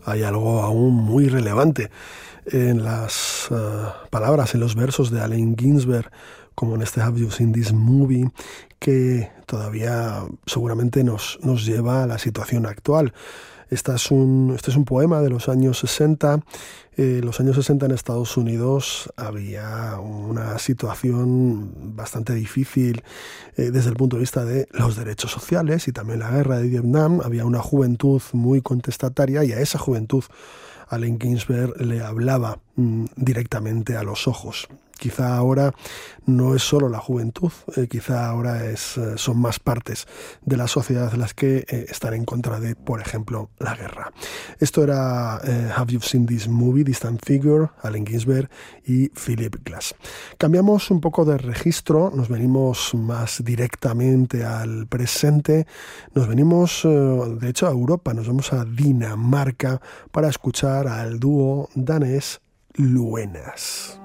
hay algo aún muy relevante en las palabras, en los versos de Allen Ginsberg, como en este Have You Seen This Movie, que todavía seguramente nos lleva a la situación actual. Este es un poema de los años 60. Los años 60 en Estados Unidos había una situación bastante difícil desde el punto de vista de los derechos sociales y también la guerra de Vietnam. Había una juventud muy contestataria y a esa juventud Allen Ginsberg le hablaba directamente a los ojos. Quizá ahora no es solo la juventud, quizá ahora son más partes de la sociedad las que están en contra de, por ejemplo, la guerra. Esto era Have You Seen This Movie, Distant Figure, Allen Ginsberg y Philip Glass. Cambiamos un poco de registro, nos venimos más directamente al presente, nos venimos de hecho a Europa, nos vamos a Dinamarca para escuchar al dúo danés Luenas.